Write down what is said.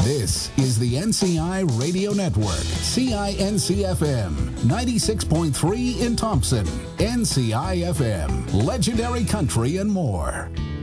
This is the NCI Radio Network, CINC-FM, 96.3 in Thompson, NCI-FM, Legendary Country and more.